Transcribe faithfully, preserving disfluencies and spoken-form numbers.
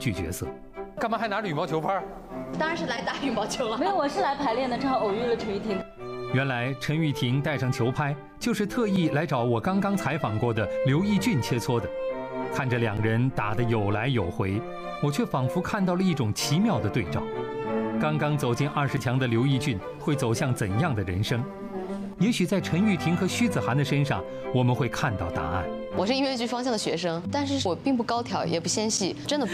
剧角色。 干嘛还拿着羽毛球拍？ 当然是来打羽毛球了。 没有，我是来排练的，正好偶遇了陈玉婷。 原来陈玉婷带上球拍，就是特意来找我刚刚采访过的刘奕俊切磋的。看着两人打得有来有回，我却仿佛看到了一种奇妙的对照。刚刚走进二十强的刘奕俊会走向怎样的人生？也许在陈玉婷和徐子涵的身上，我们会看到答案。 我是音乐剧方向的学生，但是我并不高挑，也不纤细，真的。